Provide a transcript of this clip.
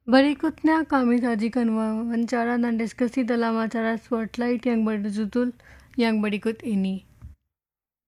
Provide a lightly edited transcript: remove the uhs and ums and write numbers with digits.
Berikutnya kami sajikan wawancara dan diskusi dalam acara Spotlight yang berjudul yang berikut ini.